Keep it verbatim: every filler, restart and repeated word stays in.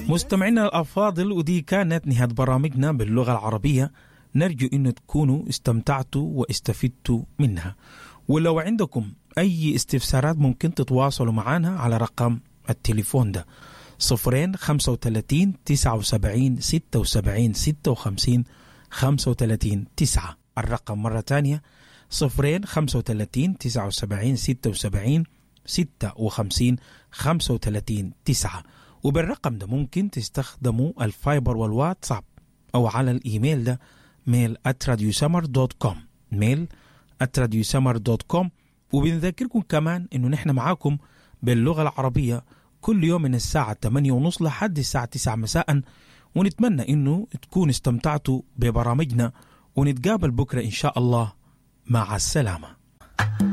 مستمعينا الأفاضل، ودي كانت نهاية برامجنا باللغة العربية. نرجو أن تكونوا استمتعتوا واستفدتوا منها، ولو عندكم أي استفسارات ممكن تتواصلوا معنا على رقم التليفون ده صفرين خمسة وثلاثين تسعة وسبعين ستة وسبعين ستة وخمسين خمسة وثلاثين تسعة. الرقم مرة تانية صفرين خمسة وثلاثين تسعة وسبعين ستة وسبعين ستة وخمسين خمسة وثلاثين تسعة. وبالرقم ده ممكن تستخدموا الفايبر والواتساب أو على الإيميل ده ميل آت راديو سمر دوت كوم ميل آت راديو سمر دوت كوم. وبنذكركم كمان إنه نحن معاكم باللغة العربية كل يوم من الساعة ثمانية ونص لحد الساعة تسعة مساء، ونتمنى إنه تكون استمتعتوا ببرامجنا، ونتقابل بكرة إن شاء الله. مع السلامة.